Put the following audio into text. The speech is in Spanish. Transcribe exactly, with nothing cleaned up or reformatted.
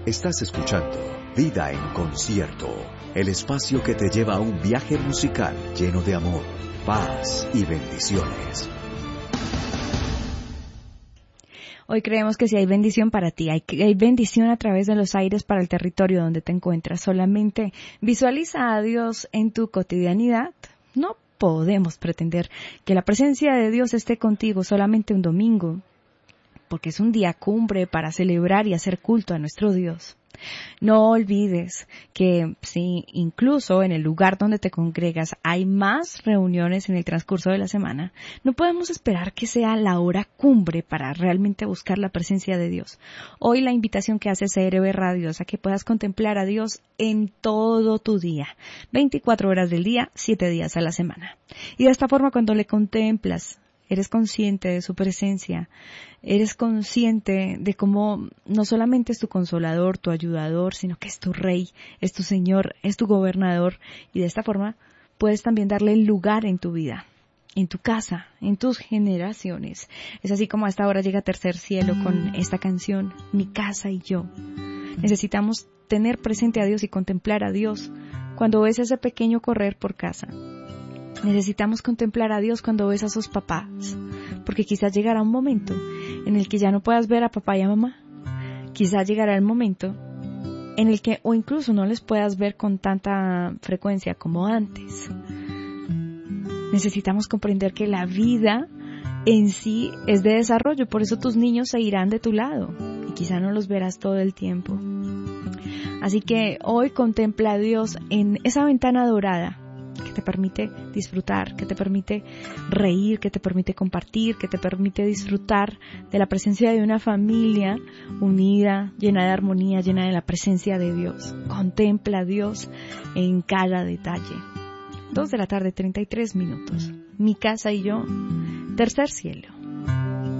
Estás escuchando Vida en Concierto, el espacio que te lleva a un viaje musical lleno de amor, paz y bendiciones. Hoy creemos que si hay bendición para ti, hay, hay bendición a través de los aires para el territorio donde te encuentras. Solamente visualiza a Dios en tu cotidianidad. No podemos pretender que la presencia de Dios esté contigo solamente un domingo, porque es un día cumbre para celebrar y hacer culto a nuestro Dios. No olvides que sí, incluso en el lugar donde te congregas hay más reuniones en el transcurso de la semana. No podemos esperar que sea la hora cumbre para realmente buscar la presencia de Dios. Hoy la invitación que hace C R B Radio es a que puedas contemplar a Dios en todo tu día, veinticuatro horas del día, siete días a la semana. Y de esta forma, cuando le contemplas, eres consciente de su presencia, eres consciente de cómo no solamente es tu consolador, tu ayudador, sino que es tu rey, es tu señor, es tu gobernador, y de esta forma puedes también darle lugar en tu vida, en tu casa, en tus generaciones. Es así como a esta hora llega Tercer Cielo con esta canción, Mi casa y yo. Necesitamos tener presente a Dios y contemplar a Dios cuando ves ese pequeño correr por casa. Necesitamos contemplar a Dios cuando ves a sus papás, porque quizás llegará un momento en el que ya no puedas ver a papá y a mamá. Quizás llegará el momento en el que o incluso no les puedas ver con tanta frecuencia como antes. Necesitamos comprender que la vida en sí es de desarrollo, por eso tus niños se irán de tu lado y quizá no los verás todo el tiempo. Así que hoy contempla a Dios en esa ventana dorada que te permite disfrutar, que te permite reír, que te permite compartir, que te permite disfrutar de la presencia de una familia unida, llena de armonía, llena de la presencia de Dios. Contempla a Dios en cada detalle. Dos de la tarde, treinta y tres minutos. Mi casa y yo, Tercer Cielo.